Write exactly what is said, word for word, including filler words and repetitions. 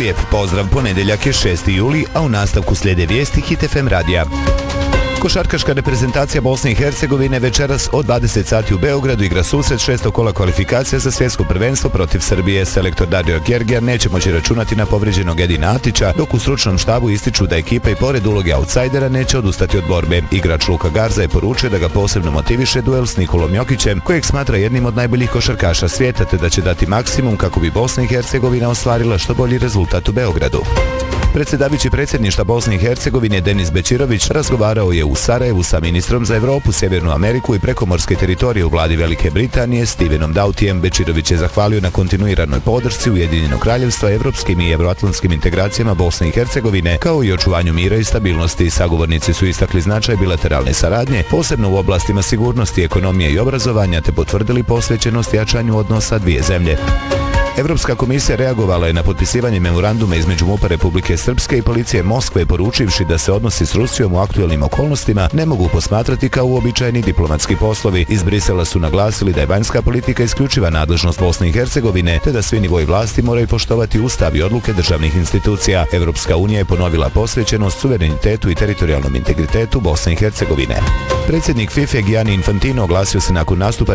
Lijep pozdrav, ponedjeljak je šesti juli, a u nastavku slijede vijesti Hit F M radija. Košarkaška reprezentacija Bosne i Hercegovine večeras od dvadeset sati u Beogradu igra susret šestog kola kvalifikacija za svjetsko prvenstvo protiv Srbije. Selektor Dario Gergija neće moći računati na povrijeđenog Edina Atića, dok u stručnom štabu ističu da ekipa i pored uloge outsajdera neće odustati od borbe. Igrač Luka Garza je poručio da ga posebno motiviše duel s Nikolom Jokićem, kojeg smatra jednim od najboljih košarkaša svijeta, te da će dati maksimum kako bi Bosna i Hercegovina ostvarila što bolji rezultat u Beogradu. Predsjedavajući predsjedništva Bosne i Hercegovine Denis Bećirović razgovarao je u Sarajevu sa ministrom za Europu, Sjevernu Ameriku i prekomorske teritorije u vladi Velike Britanije Stevenom Dautijem. Bećirović je zahvalio na kontinuiranoj podršci Ujedinjenog kraljevstva evropskim i evroatlantskim integracijama Bosne i Hercegovine, kao i očuvanju mira i stabilnosti. Sagovornici su istakli značaj bilateralne saradnje, posebno u oblastima sigurnosti, ekonomije i obrazovanja, te potvrdili posvećenost jačanju odnosa dvije zemlje. Evropska komisija reagovala je na potpisivanje memoranduma između MUP-a Republike Srpske i policije Moskve, poručivši da se odnosi s Rusijom u aktuelnim okolnostima ne mogu posmatrati kao uobičajeni diplomatski poslovi. Iz Brisela su naglasili da je vanjska politika isključiva nadležnost Bosne i Hercegovine, te da svi nivoji vlasti moraju poštovati ustav i odluke državnih institucija. Evropska unija je ponovila posvećenost suverenitetu i teritorijalnom integritetu Bosne i Hercegovine. Predsjednik FIFA Gianni Infantino oglasio se nakon nastupa